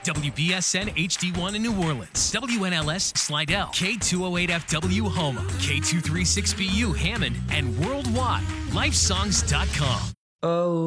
WBSN HD1 in New Orleans, WNLS Slidell, K208FW Houma, K236BU Hammond, and worldwide, lifesongs.com. Oh.